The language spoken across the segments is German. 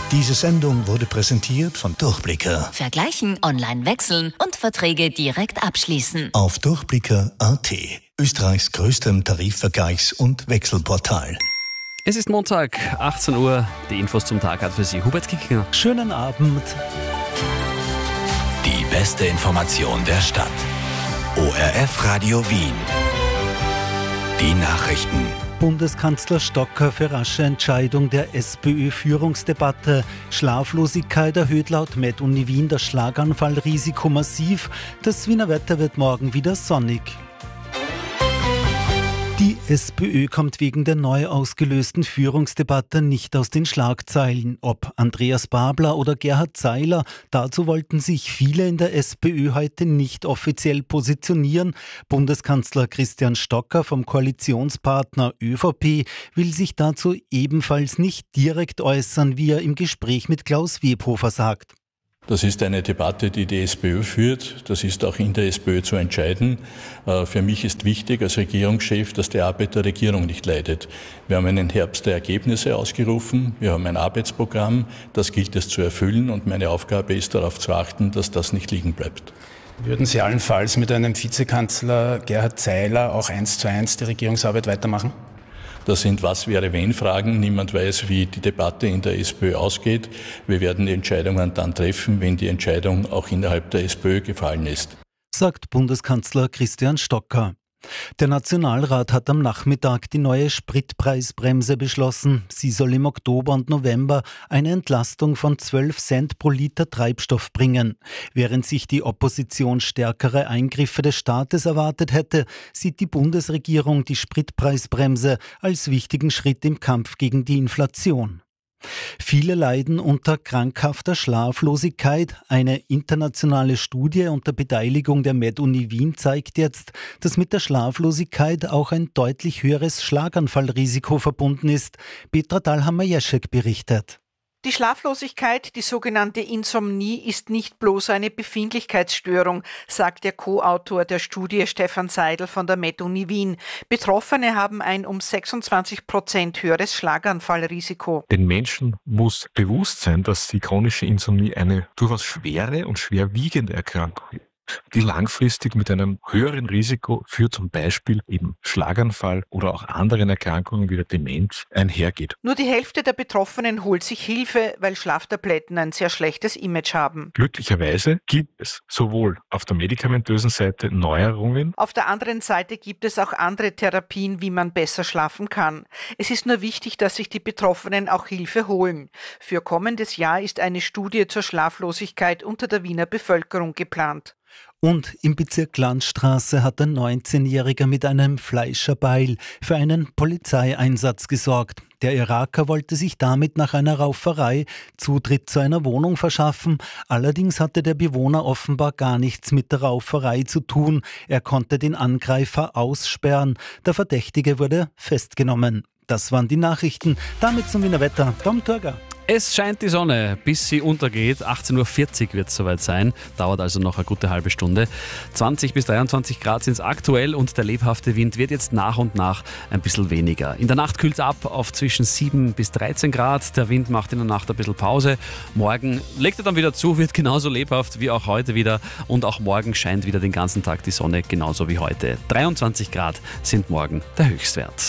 Diese Sendung wurde präsentiert von Durchblicker. Vergleichen, online wechseln und Verträge direkt abschließen. Auf Durchblicker.at, Österreichs größtem Tarifvergleichs- und Wechselportal. Es ist Montag, 18 Uhr. Die Infos zum Tag hat für Sie Hubert Kickinger. Schönen Abend. Die beste Information der Stadt. ORF Radio Wien. Die Nachrichten. Bundeskanzler Stocker für rasche Entscheidung der SPÖ-Führungsdebatte. Schlaflosigkeit erhöht laut MedUni Wien das Schlaganfallrisiko massiv. Das Wiener Wetter wird morgen wieder sonnig. Die SPÖ kommt wegen der neu ausgelösten Führungsdebatte nicht aus den Schlagzeilen. Ob Andreas Babler oder Gerhard Zeiler, dazu wollten sich viele in der SPÖ heute nicht offiziell positionieren. Bundeskanzler Christian Stocker vom Koalitionspartner ÖVP will sich dazu ebenfalls nicht direkt äußern, wie er im Gespräch mit Klaus Webhofer sagt. Das ist eine Debatte, die die SPÖ führt. Das ist auch in der SPÖ zu entscheiden. Für mich ist wichtig als Regierungschef, dass die Arbeit der Regierung nicht leidet. Wir haben einen Herbst der Ergebnisse ausgerufen. Wir haben ein Arbeitsprogramm. Das gilt es zu erfüllen. Und meine Aufgabe ist, darauf zu achten, dass das nicht liegen bleibt. Würden Sie allenfalls mit einem Vizekanzler Gerhard Zeiler auch 1:1 die Regierungsarbeit weitermachen? Das sind Was-wäre-wenn-Fragen. Niemand weiß, wie die Debatte in der SPÖ ausgeht. Wir werden die Entscheidungen dann treffen, wenn die Entscheidung auch innerhalb der SPÖ gefallen ist. Sagt Bundeskanzler Christian Stocker. Der Nationalrat hat am Nachmittag die neue Spritpreisbremse beschlossen. Sie soll im Oktober und November eine Entlastung von 12 Cent pro Liter Treibstoff bringen. Während sich die Opposition stärkere Eingriffe des Staates erwartet hätte, sieht die Bundesregierung die Spritpreisbremse als wichtigen Schritt im Kampf gegen die Inflation. Viele leiden unter krankhafter Schlaflosigkeit. Eine internationale Studie unter Beteiligung der MedUni Wien zeigt jetzt, dass mit der Schlaflosigkeit auch ein deutlich höheres Schlaganfallrisiko verbunden ist. Petra Dahlhammer-Jeschek berichtet. Die Schlaflosigkeit, die sogenannte Insomnie, ist nicht bloß eine Befindlichkeitsstörung, sagt der Co-Autor der Studie Stefan Seidel von der MedUni Wien. Betroffene haben ein um 26% höheres Schlaganfallrisiko. Den Menschen muss bewusst sein, dass die chronische Insomnie eine durchaus schwere und schwerwiegende Erkrankung ist, die langfristig mit einem höheren Risiko für zum Beispiel eben Schlaganfall oder auch anderen Erkrankungen wie der Demenz einhergeht. Nur die Hälfte der Betroffenen holt sich Hilfe, weil Schlaftabletten ein sehr schlechtes Image haben. Glücklicherweise gibt es sowohl auf der medikamentösen Seite Neuerungen. Auf der anderen Seite gibt es auch andere Therapien, wie man besser schlafen kann. Es ist nur wichtig, dass sich die Betroffenen auch Hilfe holen. Für kommendes Jahr ist eine Studie zur Schlaflosigkeit unter der Wiener Bevölkerung geplant. Und im Bezirk Landstraße hat ein 19-Jähriger mit einem Fleischerbeil für einen Polizeieinsatz gesorgt. Der Iraker wollte sich damit nach einer Rauferei Zutritt zu einer Wohnung verschaffen. Allerdings hatte der Bewohner offenbar gar nichts mit der Rauferei zu tun. Er konnte den Angreifer aussperren. Der Verdächtige wurde festgenommen. Das waren die Nachrichten. Damit zum Wiener Wetter. Tom Turger. Es scheint die Sonne, bis sie untergeht. 18.40 Uhr wird es soweit sein. Dauert also noch eine gute halbe Stunde. 20 bis 23 Grad sind es aktuell und der lebhafte Wind wird jetzt nach und nach ein bisschen weniger. In der Nacht kühlt es ab auf zwischen 7 bis 13 Grad. Der Wind macht in der Nacht ein bisschen Pause. Morgen legt er dann wieder zu, wird genauso lebhaft wie auch heute wieder. Und auch morgen scheint wieder den ganzen Tag die Sonne, genauso wie heute. 23 Grad sind morgen der Höchstwert.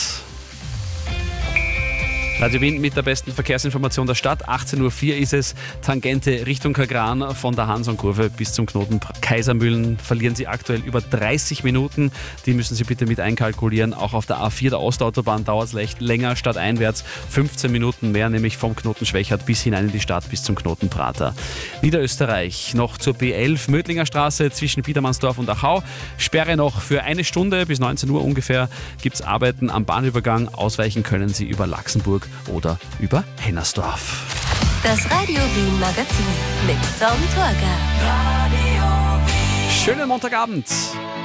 Radio Wien mit der besten Verkehrsinformation der Stadt. 18.04 Uhr ist es. Tangente Richtung Kagran von der Hansonkurve bis zum Knoten Kaisermühlen verlieren Sie aktuell über 30 Minuten. Die müssen Sie bitte mit einkalkulieren. Auch auf der A4 der Ostautobahn dauert es leicht länger stadteinwärts. 15 Minuten mehr, nämlich vom Knoten Schwächert bis hinein in die Stadt bis zum Knoten Prater. Niederösterreich noch zur B11 Mödlinger Straße zwischen Biedermannsdorf und Achau. Sperre noch für eine Stunde bis 19 Uhr ungefähr. Gibt es Arbeiten am Bahnübergang. Ausweichen können Sie über Laxenburg oder über Hennersdorf. Das Radio Wien Magazin mit Tom Turger. Schönen Montagabend.